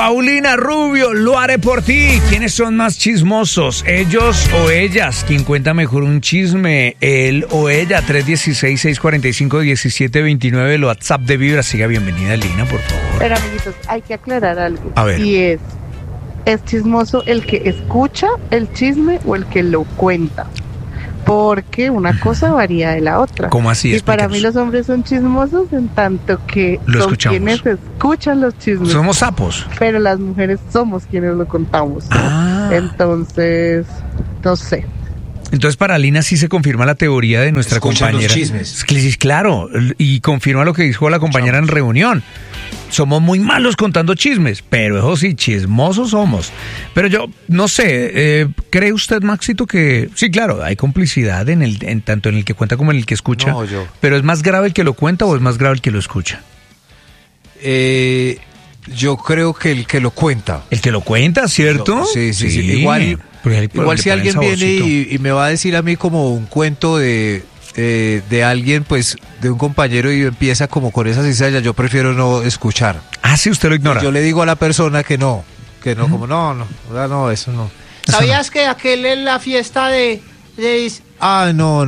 Paulina Rubio, lo haré por ti. ¿Quiénes son más chismosos, ellos o ellas? ¿Quién cuenta mejor un chisme, él o ella? 316-645-1729, el WhatsApp de Vibra. Siga, bienvenida, Lina, por favor. Pero, amiguitos, hay que aclarar algo. A ver. Y ¿es chismoso el que escucha el chisme o el que lo cuenta? Porque una cosa varía de la otra. ¿Cómo así? Y para mí los hombres son chismosos en tanto que son quienes escuchan los chismes. Somos sapos. Pero las mujeres somos quienes lo contamos. Entonces, no sé. Entonces, para Lina sí se confirma la teoría de nuestra compañera. Los chismes. Claro, y confirma lo que dijo la compañera en reunión. Somos muy malos contando chismes, pero eso sí, chismosos somos. Pero yo, no sé, ¿cree usted, Maxito, que sí, claro, hay complicidad en tanto en el que cuenta como en el que escucha? No, yo. ¿Pero es más grave el que lo cuenta o es más grave el que lo escucha? Yo creo que el que lo cuenta. El que lo cuenta, ¿cierto? Sí. Igual si alguien viene y me va a decir a mí como un cuento de alguien, pues, de un compañero y empieza como con esa cizalla, yo prefiero no escuchar. Ah, sí, usted lo ignora. Yo le digo a la persona que no, como no, eso no. ¿Sabías que aquel en la fiesta de Ah, no.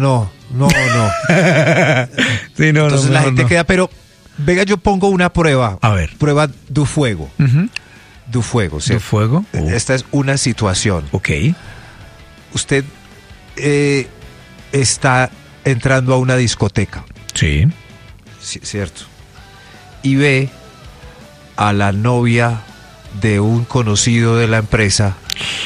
Sí, no, entonces la gente queda, pero venga, yo pongo una prueba. A ver. Prueba du fuego. Du fuego, ¿sí? ¿Du fuego? Esta es una situación. Ok. Usted está entrando a una discoteca. Sí. Cierto. Y ve a la novia de un conocido de la empresa,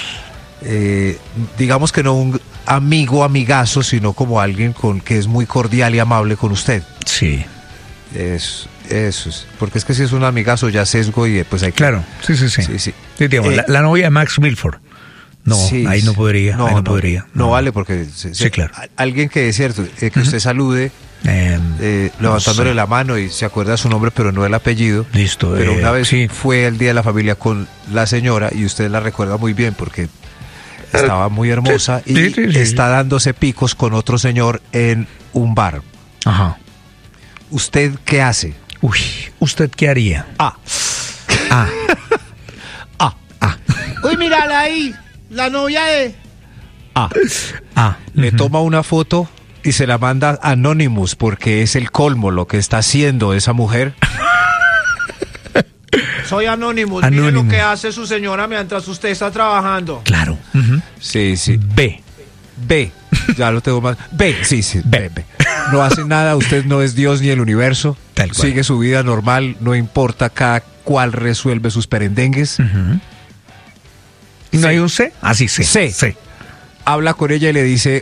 digamos que no un amigazo, sino como alguien que es muy cordial y amable con usted. Sí. Eso es. Porque es que si es un amigazo ya sesgo y pues hay que... Claro, sí. Sí, digamos, la novia de Max Milford. No, sí, ahí no podría. No podría. No vale porque... Sí, claro. Alguien que es cierto, que usted salude levantándole la mano y se acuerda su nombre, pero no el apellido. Listo. Pero una vez fue el Día de la Familia con la señora y usted la recuerda muy bien porque estaba muy hermosa y está dándose picos con otro señor en un bar. Ajá. ¿Usted qué hace? Uy, ¿usted qué haría? Uy, mírala ahí, la novia de... Le toma una foto y se la manda Anonymous porque es el colmo lo que está haciendo esa mujer. Soy Anonymous, mire lo que hace su señora mientras usted está trabajando. Claro. Sí. B. Ya lo tengo más. B. No hace nada, usted no es Dios ni el universo. Tal cual. Sigue su vida normal, no importa cada cual resuelve sus perendengues. ¿Y no hay un C? Sí. C. Habla con ella y le dice...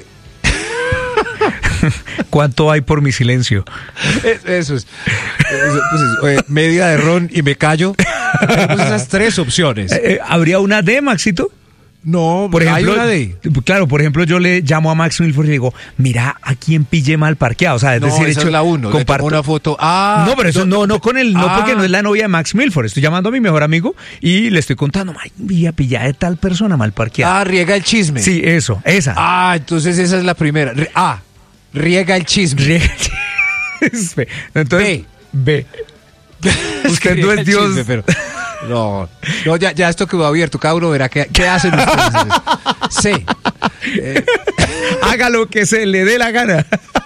¿Cuánto hay por mi silencio? Eso es. Media de ron y me callo. Tenemos esas tres opciones. ¿Habría una D, Maxito? No, por ejemplo, hay una D. Claro, por ejemplo, yo le llamo a Max Milford y le digo, mira a quién pille mal parqueado. O sea, es decir, esa es la 1. Comparto una foto. No, pero eso no con el, no porque no es la novia de Max Milford. Estoy llamando a mi mejor amigo y le estoy contando, ay, pilla de tal persona mal parqueada. Riega el chisme. Sí, esa. Entonces esa es la primera. Riega el chisme. Entonces, B. Usted no es Dios. Chisme, pero... No, ya esto quedó abierto. Cada uno verá qué hacen ustedes. C. Haga lo que se le dé la gana.